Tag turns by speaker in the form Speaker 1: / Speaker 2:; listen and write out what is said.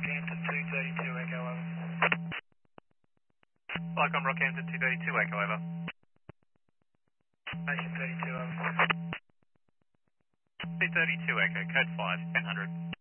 Speaker 1: Rockhampton 232 Echo, over.
Speaker 2: Welcome, Rockhampton 232 Echo, over.
Speaker 1: Station 32, over.
Speaker 2: 232 Echo, code 5, 1000.